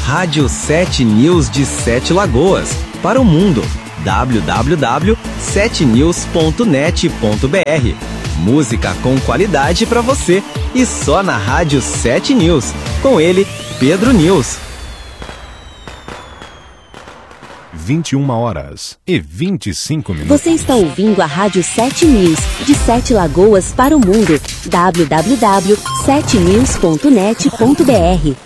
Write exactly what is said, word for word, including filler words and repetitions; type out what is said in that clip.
Rádio sete News de Sete Lagoas, para o mundo. w w w ponto sete news ponto net ponto b r. Música com qualidade para você e só na Rádio sete News. Com ele, Pedro News. vinte e uma horas e vinte e cinco minutos. Você está ouvindo a Rádio sete News, de Sete Lagoas para o mundo. w w w ponto sete news ponto net ponto b r.